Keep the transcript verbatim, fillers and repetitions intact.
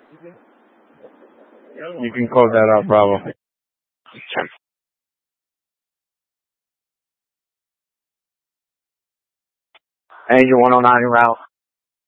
You can close that out, Bravo. Angel one oh nine route.